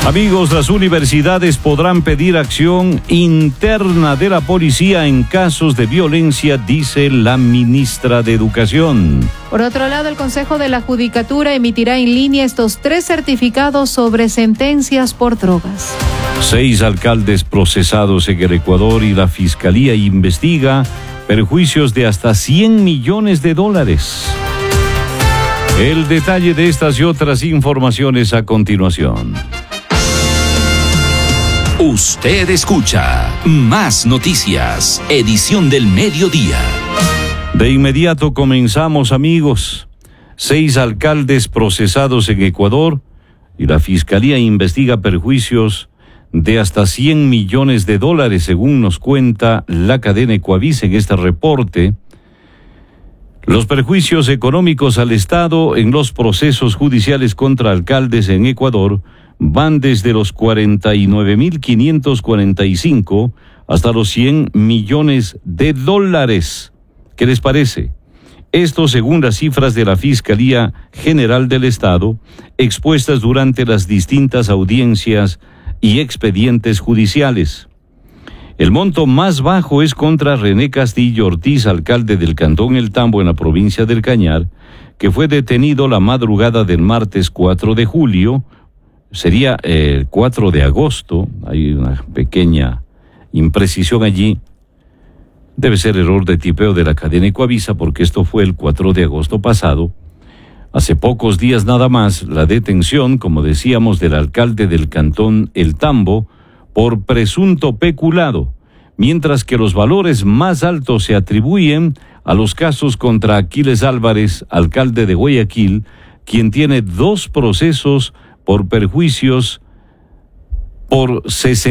Amigos, las universidades podrán pedir acción interna de la policía en casos de violencia, dice la ministra de Educación. Por otro lado, el Consejo de la Judicatura emitirá en línea estos 3 certificados sobre sentencias por drogas. 6 alcaldes procesados en el Ecuador y la Fiscalía investiga perjuicios de hasta $100 millones. El detalle de estas y otras informaciones a continuación. Usted escucha Más Noticias, edición del mediodía. De inmediato comenzamos, amigos. 6 alcaldes procesados en Ecuador y la Fiscalía investiga perjuicios de hasta $100 millones, según nos cuenta la cadena Ecuavisa en este reporte. Los perjuicios económicos al Estado en los procesos judiciales contra alcaldes en Ecuador van desde los 49.545 hasta los $100 millones. ¿Qué les parece? Esto según las cifras de la Fiscalía General del Estado, expuestas durante las distintas audiencias y expedientes judiciales. El monto más bajo es contra René Castillo Ortiz, alcalde del Cantón El Tambo en la provincia del Cañar, que fue detenido la madrugada del martes 4 de julio, sería el 4 de agosto, hay una pequeña imprecisión allí, debe ser error de tipeo de la cadena Ecuavisa porque esto fue el 4 de agosto pasado. Hace pocos días nada más, la detención, como decíamos, del alcalde del Cantón El Tambo por presunto peculado, mientras que los valores más altos se atribuyen a los casos contra Aquiles Álvarez, alcalde de Guayaquil, quien tiene 2 procesos por perjuicios por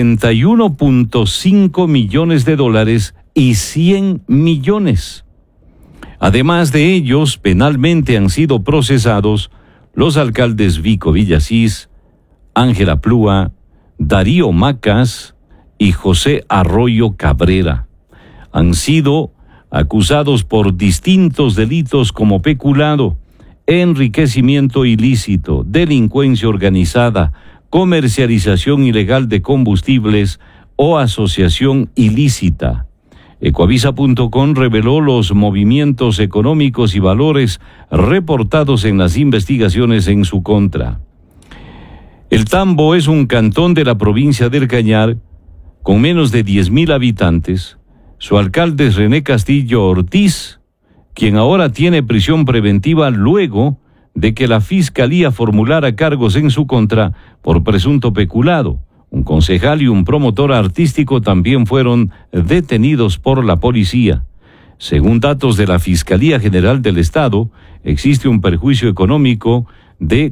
$61.5 millones y $100 millones. Además de ellos, penalmente han sido procesados los alcaldes Vico Villasís, Ángela Plúa, Darío Macas y José Arroyo Cabrera. Han sido acusados por distintos delitos como peculado, enriquecimiento ilícito, delincuencia organizada, comercialización ilegal de combustibles o asociación ilícita. Ecuavisa.com reveló los movimientos económicos y valores reportados en las investigaciones en su contra. El Tambo es un cantón de la provincia del Cañar con menos de 10.000 habitantes. Su alcalde es René Castillo Ortiz, quien ahora tiene prisión preventiva luego de que la Fiscalía formulara cargos en su contra por presunto peculado. Un concejal y un promotor artístico también fueron detenidos por la policía. Según datos de la Fiscalía General del Estado, existe un perjuicio económico de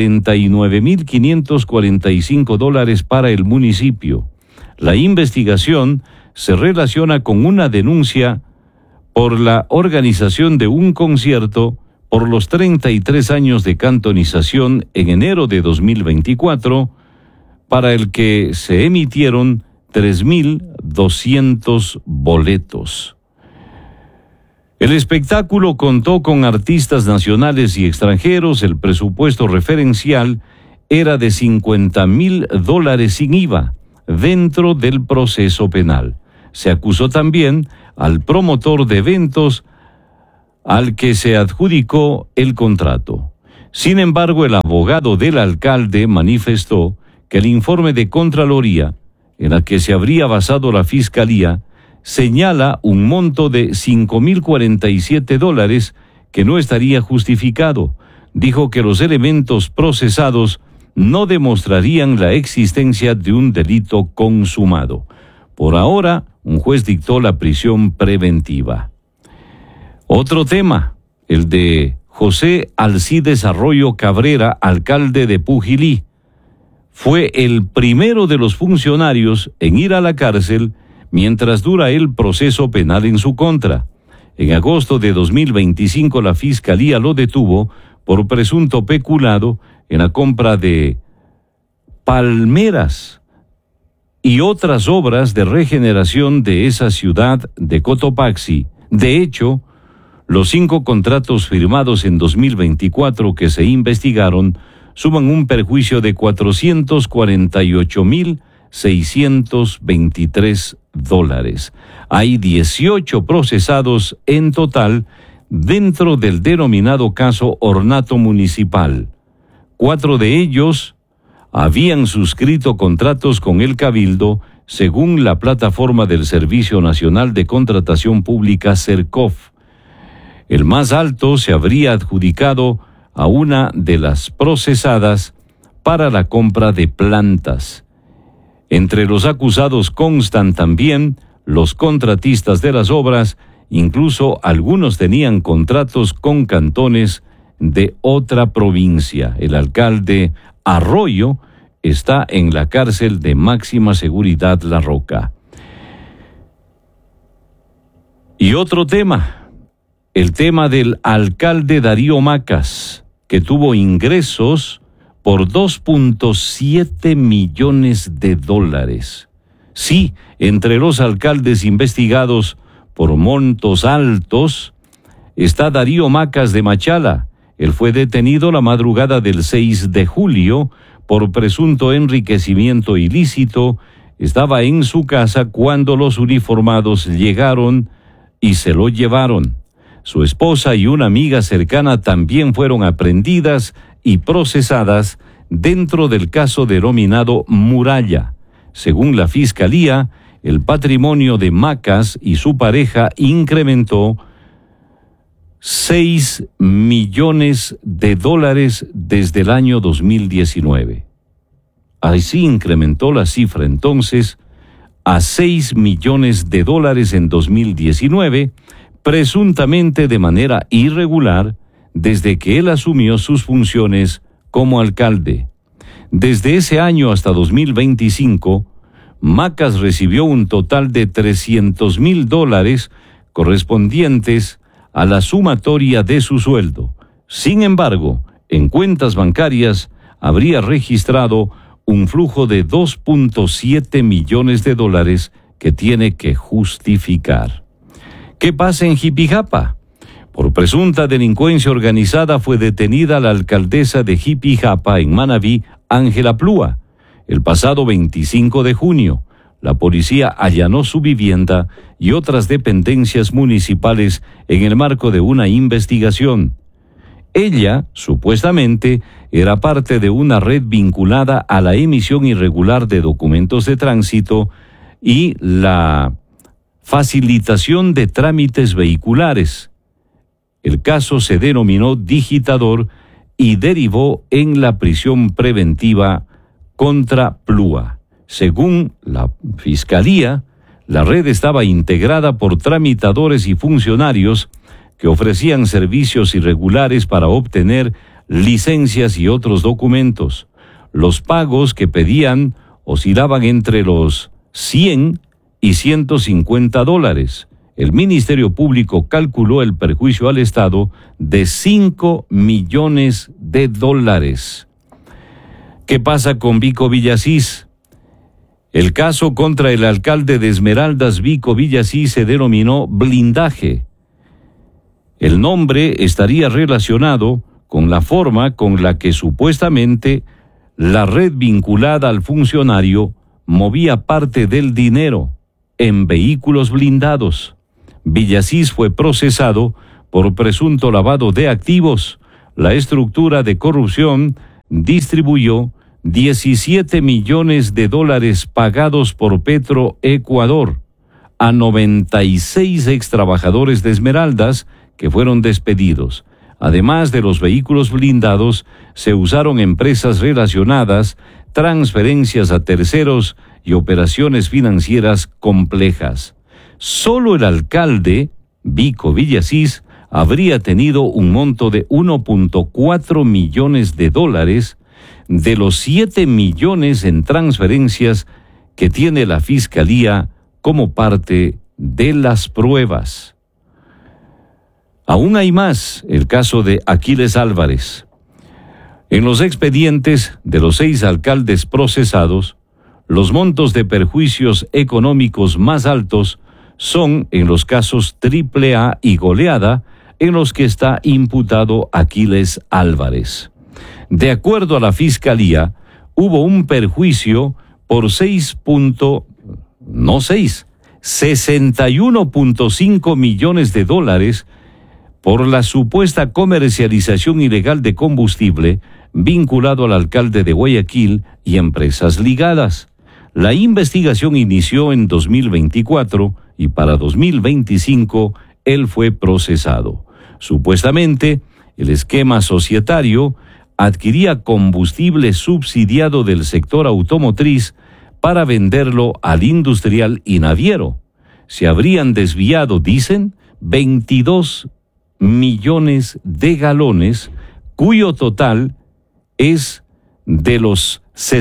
$49.545 para el municipio. La investigación se relaciona con una denuncia por la organización de un concierto por los 33 años de cantonización en enero de 2024, para el que se emitieron 3.200 boletos. El espectáculo contó con artistas nacionales y extranjeros. El presupuesto referencial era de $50.000 sin IVA dentro del proceso penal. Se acusó también al promotor de eventos al que se adjudicó el contrato. Sin embargo, el abogado del alcalde manifestó que el informe de Contraloría, en el que se habría basado la Fiscalía, señala un monto de $5.047 que no estaría justificado. Dijo que los elementos procesados no demostrarían la existencia de un delito consumado. Por ahora, un juez dictó la prisión preventiva. Otro tema, el de José Alcides Arroyo Cabrera, alcalde de Pujilí. Fue el primero de los funcionarios en ir a la cárcel mientras dura el proceso penal en su contra. En agosto de 2025, la Fiscalía lo detuvo por presunto peculado en la compra de palmeras y otras obras de regeneración de esa ciudad de Cotopaxi. De hecho, los 5 contratos firmados en 2024 que se investigaron suman un perjuicio de $448,623. Hay 18 procesados en total dentro del denominado caso Ornato Municipal. 4 de ellos habían suscrito contratos con el Cabildo según la plataforma del Servicio Nacional de Contratación Pública, SERCOF. El más alto se habría adjudicado a una de las procesadas para la compra de plantas. Entre los acusados constan también los contratistas de las obras, incluso algunos tenían contratos con cantones de otra provincia. El alcalde Arroyo está en la cárcel de máxima seguridad La Roca. Y otro tema, el tema del alcalde Darío Macas, que tuvo ingresos por $2.7 millones. Sí, entre los alcaldes investigados por montos altos está Darío Macas de Machala. Él fue detenido la madrugada del 6 de julio por presunto enriquecimiento ilícito. Estaba en su casa cuando los uniformados llegaron y se lo llevaron. Su esposa y una amiga cercana también fueron aprehendidas y procesadas dentro del caso denominado Muralla. Según la Fiscalía, el patrimonio de Macas y su pareja incrementó $6 millones desde el año 2019. Así incrementó la cifra entonces a $6 millones en 2019, presuntamente de manera irregular, desde que él asumió sus funciones como alcalde. Desde ese año hasta 2025, Macas recibió un total de $300,000 correspondientes a la sumatoria de su sueldo. Sin embargo, en cuentas bancarias habría registrado un flujo de $2.7 millones que tiene que justificar. ¿Qué pasa en Jipijapa? Por presunta delincuencia organizada fue detenida la alcaldesa de Jipijapa en Manabí, Ángela Plúa. El pasado 25 de junio, la policía allanó su vivienda y otras dependencias municipales en el marco de una investigación. Ella, supuestamente, era parte de una red vinculada a la emisión irregular de documentos de tránsito y la facilitación de trámites vehiculares. El caso se denominó Digitador y derivó en la prisión preventiva contra Plúa. Según la Fiscalía, la red estaba integrada por tramitadores y funcionarios que ofrecían servicios irregulares para obtener licencias y otros documentos. Los pagos que pedían oscilaban entre los $100 y $150. El Ministerio Público calculó el perjuicio al Estado de $5 millones. ¿Qué pasa con Vico Villasís? El caso contra el alcalde de Esmeraldas, Vico Villasís, se denominó blindaje. El nombre estaría relacionado con la forma con la que supuestamente la red vinculada al funcionario movía parte del dinero en vehículos blindados. Villasís fue procesado por presunto lavado de activos. La estructura de corrupción distribuyó $17 millones pagados por Petroecuador a 96 extrabajadores de Esmeraldas que fueron despedidos. Además de los vehículos blindados, se usaron empresas relacionadas, transferencias a terceros y operaciones financieras complejas. Solo el alcalde, Vico Villasís, habría tenido un monto de $1.4 millones de los $7 millones en transferencias que tiene la Fiscalía como parte de las pruebas. Aún hay más, el caso de Aquiles Álvarez. En los expedientes de los 6 alcaldes procesados, los montos de perjuicios económicos más altos son en los casos AAA y Goleada, en los que está imputado Aquiles Álvarez. De acuerdo a la Fiscalía, hubo un perjuicio por 61.5 millones de dólares por la supuesta comercialización ilegal de combustible vinculado al alcalde de Guayaquil y empresas ligadas. La investigación inició en 2024 y para 2025 él fue procesado. Supuestamente, el esquema societario adquiría combustible subsidiado del sector automotriz para venderlo al industrial y naviero. Se habrían desviado, dicen, 22 millones de galones, cuyo total es de los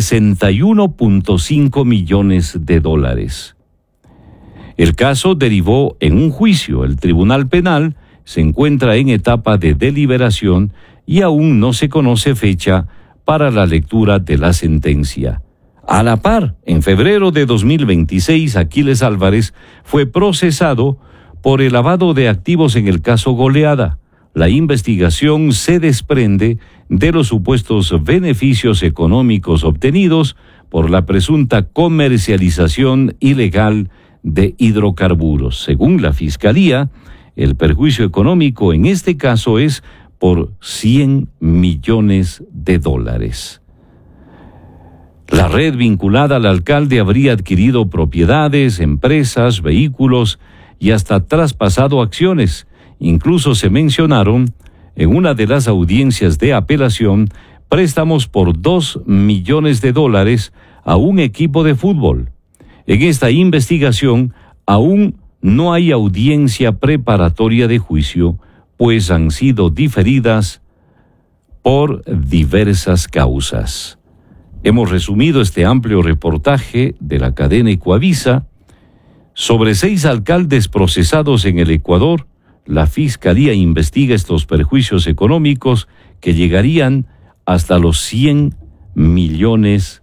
61.5 millones de dólares. El caso derivó en un juicio. El Tribunal Penal se encuentra en etapa de deliberación y aún no se conoce fecha para la lectura de la sentencia. A la par, en febrero de 2026, Aquiles Álvarez fue procesado por el lavado de activos en el caso Goleada. La investigación se desprende de los supuestos beneficios económicos obtenidos por la presunta comercialización ilegal de hidrocarburos. Según la Fiscalía, el perjuicio económico en este caso es por 100 millones de dólares. La red vinculada al alcalde habría adquirido propiedades, empresas, vehículos y hasta traspasado acciones. Incluso se mencionaron en una de las audiencias de apelación préstamos por 2 millones de dólares a un equipo de fútbol. En esta investigación aún no hay audiencia preparatoria de juicio, pues han sido diferidas por diversas causas. Hemos resumido este amplio reportaje de la cadena Ecuavisa sobre 6 alcaldes procesados en el Ecuador. La Fiscalía investiga estos perjuicios económicos que llegarían hasta los 100 millones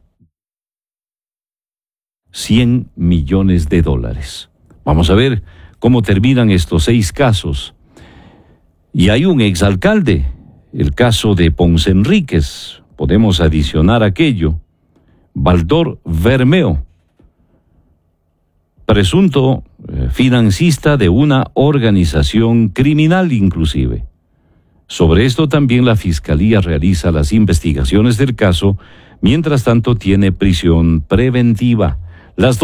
de dólares. Vamos a ver cómo terminan estos 6 casos. Y hay un exalcalde, el caso de Ponce Enríquez. Podemos adicionar aquello. Baldor Bermeo, presunto financista de una organización criminal inclusive. Sobre esto también la Fiscalía realiza las investigaciones del caso, mientras tanto tiene prisión preventiva. Las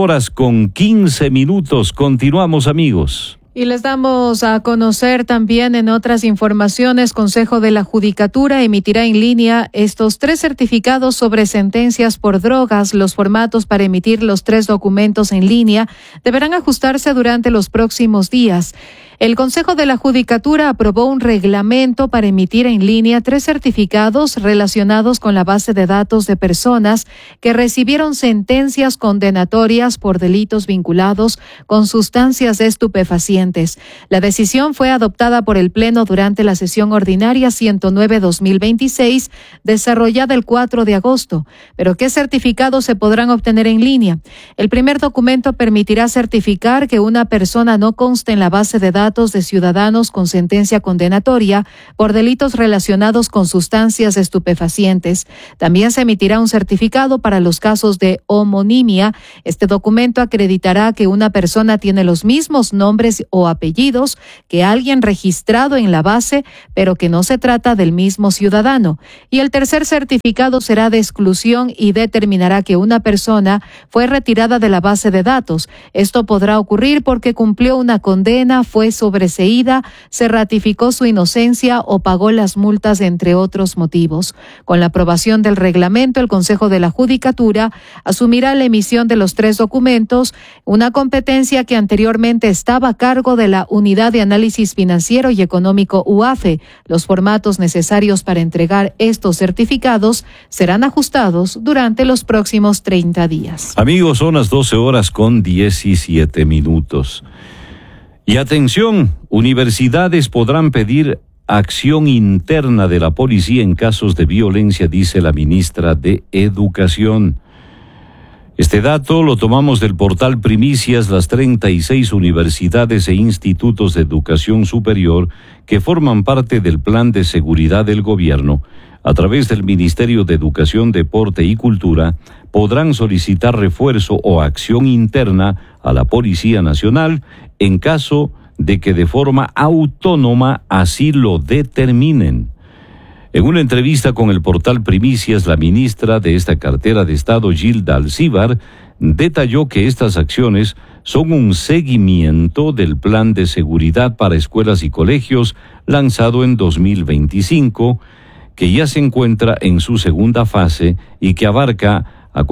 12:15. Continuamos, amigos. Y les damos a conocer también en otras informaciones, Consejo de la Judicatura emitirá en línea estos 3 certificados sobre sentencias por drogas. Los formatos para emitir los 3 documentos en línea deberán ajustarse durante los próximos días. El Consejo de la Judicatura aprobó un reglamento para emitir en línea 3 certificados relacionados con la base de datos de personas que recibieron sentencias condenatorias por delitos vinculados con sustancias estupefacientes. La decisión fue adoptada por el Pleno durante la sesión ordinaria 109-2026, desarrollada el 4 de agosto. ¿Pero qué certificados se podrán obtener en línea? El primer documento permitirá certificar que una persona no conste en la base de datos de ciudadanos con sentencia condenatoria por delitos relacionados con sustancias estupefacientes. También se emitirá un certificado para los casos de homonimia. Este documento acreditará que una persona tiene los mismos nombres o apellidos que alguien registrado en la base, pero que no se trata del mismo ciudadano. Y el tercer certificado será de exclusión y determinará que una persona fue retirada de la base de datos. Esto podrá ocurrir porque cumplió una condena, fue sobreseída, se ratificó su inocencia o pagó las multas, entre otros motivos. Con la aprobación del reglamento, el Consejo de la Judicatura asumirá la emisión de los 3 documentos, una competencia que anteriormente estaba a cargo de la Unidad de Análisis Financiero y Económico UAFE. Los formatos necesarios para entregar estos certificados serán ajustados durante los próximos 30 días. Amigos, son las 12:17. Y atención, universidades podrán pedir acción interna de la policía en casos de violencia, dice la ministra de Educación. Este dato lo tomamos del portal Primicias. Las 36 universidades e institutos de educación superior que forman parte del Plan de Seguridad del Gobierno a través del Ministerio de Educación, Deporte y Cultura, podrán solicitar refuerzo o acción interna a la Policía Nacional en caso de que de forma autónoma así lo determinen. En una entrevista con el portal Primicias, la ministra de esta cartera de Estado, Gilda Alcíbar, detalló que estas acciones son un seguimiento del Plan de Seguridad para Escuelas y Colegios lanzado en 2025, que ya se encuentra en su segunda fase y que abarca a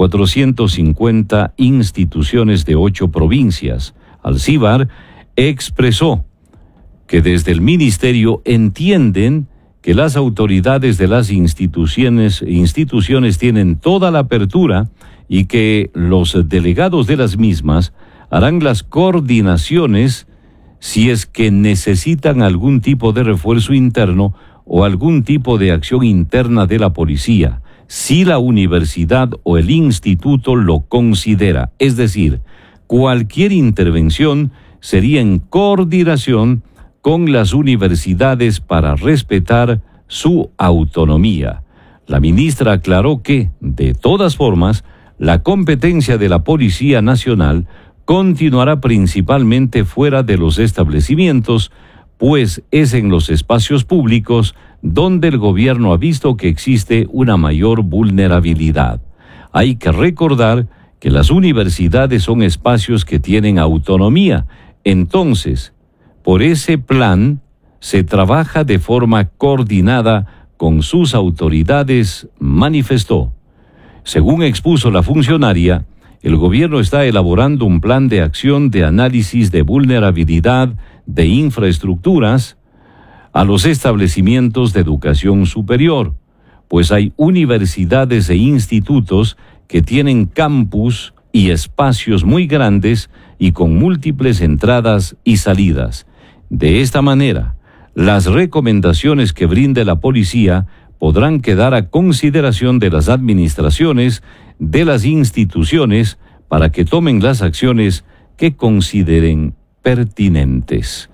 450 instituciones de 8 provincias. Alcíbar expresó que desde el ministerio entienden que las autoridades de las instituciones tienen toda la apertura y que los delegados de las mismas harán las coordinaciones si es que necesitan algún tipo de refuerzo interno o algún tipo de acción interna de la policía, si la universidad o el instituto lo considera. Es decir, cualquier intervención sería en coordinación con las universidades para respetar su autonomía. La ministra aclaró que, de todas formas, la competencia de la Policía Nacional continuará principalmente fuera de los establecimientos, pues es en los espacios públicos donde el gobierno ha visto que existe una mayor vulnerabilidad. Hay que recordar que las universidades son espacios que tienen autonomía. Entonces, por ese plan se trabaja de forma coordinada con sus autoridades, manifestó. Según expuso la funcionaria, el gobierno está elaborando un plan de acción de análisis de vulnerabilidad de infraestructuras a los establecimientos de educación superior, pues hay universidades e institutos que tienen campus y espacios muy grandes y con múltiples entradas y salidas. De esta manera, las recomendaciones que brinde la policía podrán quedar a consideración de las administraciones de las instituciones para que tomen las acciones que consideren pertinentes.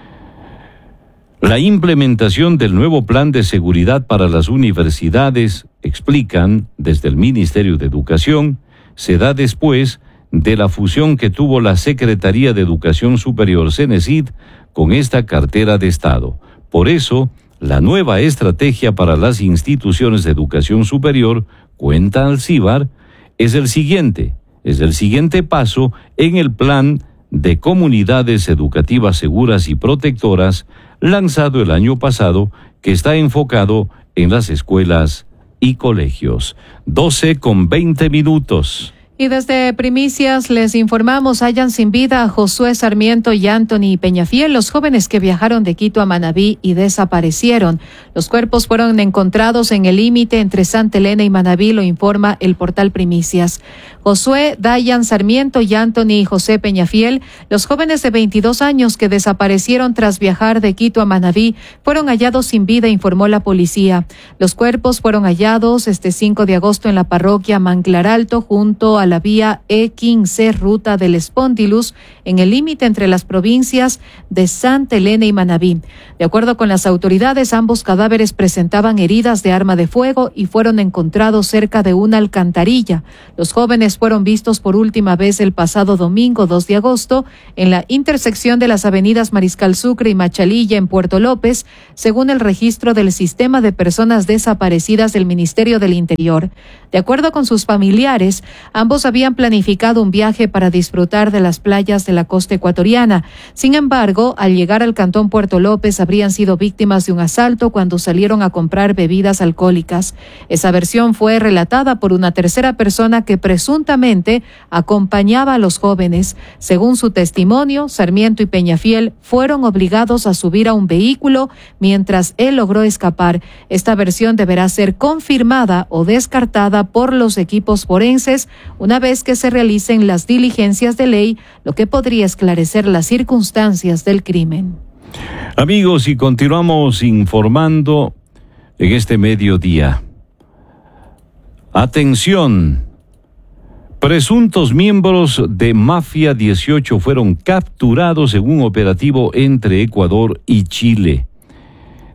La implementación del nuevo plan de seguridad para las universidades, explican desde el Ministerio de Educación, se da después de la fusión que tuvo la Secretaría de Educación Superior, CENESID, con esta cartera de Estado. Por eso, la nueva estrategia para las instituciones de educación superior, cuenta Alcíbar, es el siguiente paso en el plan de comunidades educativas seguras y protectoras lanzado el año pasado, que está enfocado en las escuelas y colegios. 12:20. Y desde Primicias les informamos, hallan sin vida a Josué Sarmiento y Anthony Peñafiel, los jóvenes que viajaron de Quito a Manabí y desaparecieron. Los cuerpos fueron encontrados en el límite entre Santa Elena y Manabí, lo informa el portal Primicias. Josué, Dayan Sarmiento y Anthony José Peñafiel, los jóvenes de 22 años que desaparecieron tras viajar de Quito a Manabí, fueron hallados sin vida, informó la policía. Los cuerpos fueron hallados este 5 de agosto en la parroquia Manglar Alto, junto a la vía E15, ruta del Espondilus, en el límite entre las provincias de Santa Elena y Manabí. De acuerdo con las autoridades, ambos cadáveres presentaban heridas de arma de fuego y fueron encontrados cerca de una alcantarilla. Los jóvenes fueron vistos por última vez el pasado domingo 2 de agosto en la intersección de las avenidas Mariscal Sucre y Machalilla en Puerto López, según el registro del Sistema de Personas Desaparecidas del Ministerio del Interior. De acuerdo con sus familiares, ambos habían planificado un viaje para disfrutar de las playas de la costa ecuatoriana. Sin embargo, al llegar al cantón Puerto López, habrían sido víctimas de un asalto cuando salieron a comprar bebidas alcohólicas. Esa versión fue relatada por una tercera persona que presuntamente acompañaba a los jóvenes. Según su testimonio, Sarmiento y Peñafiel fueron obligados a subir a un vehículo mientras él logró escapar. Esta versión deberá ser confirmada o descartada por los equipos forenses una vez que se realicen las diligencias de ley, lo que podría esclarecer las circunstancias del crimen. Amigos, y continuamos informando en este mediodía. Atención. Presuntos miembros de Mafia 18 fueron capturados en un operativo entre Ecuador y Chile.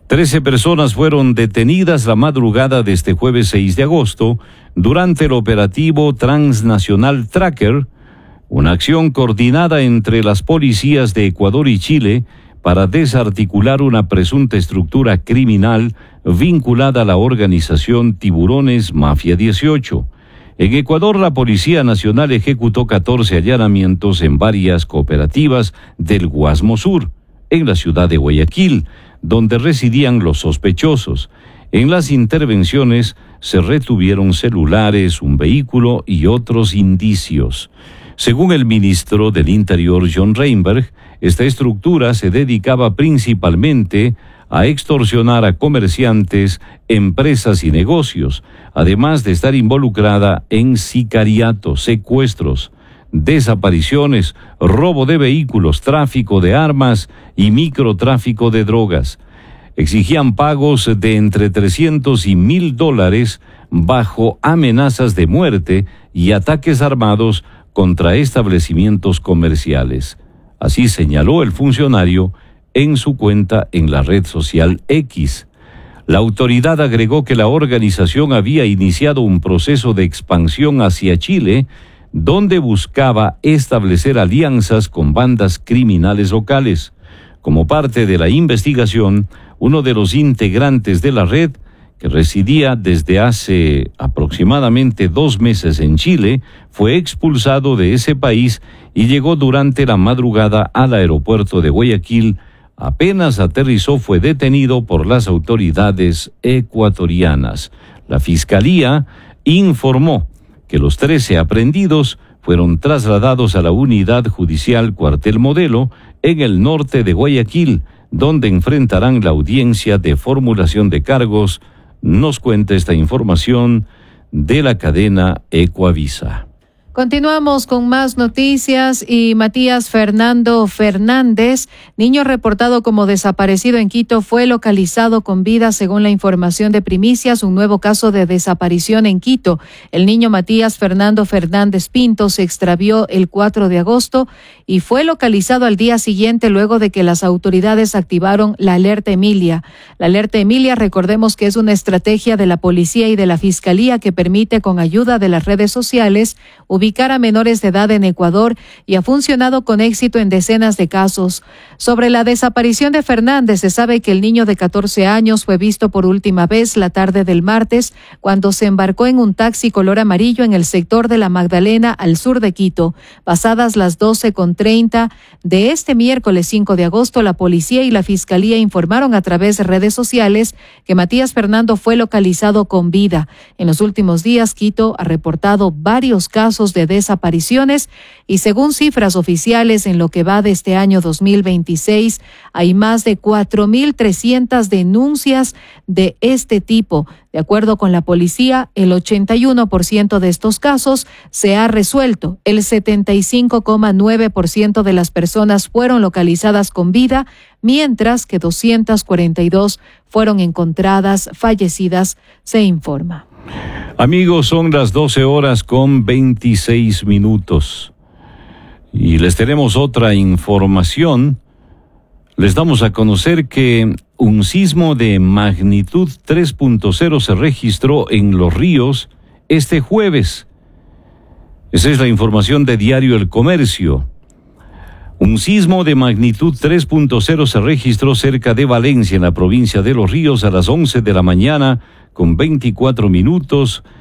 13 personas fueron detenidas la madrugada de este jueves 6 de agosto durante el operativo transnacional Tracker, una acción coordinada entre las policías de Ecuador y Chile para desarticular una presunta estructura criminal vinculada a la organización Tiburones Mafia 18. En Ecuador, la Policía Nacional ejecutó 14 allanamientos en varias cooperativas del Guasmo Sur, en la ciudad de Guayaquil, donde residían los sospechosos. En las intervenciones se retuvieron celulares, un vehículo y otros indicios. Según el ministro del Interior, John Reinberg, esta estructura se dedicaba principalmente a extorsionar a comerciantes, empresas y negocios, además de estar involucrada en sicariatos, secuestros, desapariciones, robo de vehículos, tráfico de armas y microtráfico de drogas. Exigían pagos de entre $300 y $1,000 bajo amenazas de muerte y ataques armados contra establecimientos comerciales. Así señaló el funcionario en su cuenta en la red social X. La autoridad agregó que la organización había iniciado un proceso de expansión hacia Chile, donde buscaba establecer alianzas con bandas criminales locales. Como parte de la investigación, uno de los integrantes de la red, que residía desde hace aproximadamente 2 meses en Chile, fue expulsado de ese país y llegó durante la madrugada al aeropuerto de Guayaquil. Apenas aterrizó, fue detenido por las autoridades ecuatorianas. La Fiscalía informó que los 13 aprehendidos fueron trasladados a la Unidad Judicial Cuartel Modelo en el norte de Guayaquil, donde enfrentarán la audiencia de formulación de cargos. Nos cuenta esta información de la cadena Ecuavisa. Continuamos con más noticias y Matías Fernando Fernández, niño reportado como desaparecido en Quito, fue localizado con vida según la información de Primicias, un nuevo caso de desaparición en Quito. El niño Matías Fernando Fernández Pinto se extravió el 4 de agosto y fue localizado al día siguiente luego de que las autoridades activaron la alerta Emilia. La alerta Emilia, recordemos que es una estrategia de la policía y de la fiscalía que permite con ayuda de las redes sociales ubicar a menores de edad en Ecuador y ha funcionado con éxito en decenas de casos. Sobre la desaparición de Fernández, se sabe que el niño de 14 años fue visto por última vez la tarde del martes cuando se embarcó en un taxi color amarillo en el sector de La Magdalena, al sur de Quito. Pasadas las 12:30 de este miércoles 5 de agosto, la policía y la fiscalía informaron a través de redes sociales que Matías Fernando fue localizado con vida. En los últimos días, Quito ha reportado varios casos de desapariciones y según cifras oficiales, en lo que va de este año 2026, hay más de 4.300 denuncias de este tipo. De acuerdo con la policía, el 81% de estos casos se ha resuelto. El 75,9% de las personas fueron localizadas con vida, mientras que 242 fueron encontradas fallecidas, se informa. Amigos, son las 12:26 y les tenemos otra información. Les damos a conocer que un sismo de magnitud 3.0 se registró en Los Ríos este jueves. Esa es la información de Diario El Comercio. Un sismo de magnitud 3.0 se registró cerca de Valencia, en la provincia de Los Ríos, a las 11 de la mañana con 24 minutos.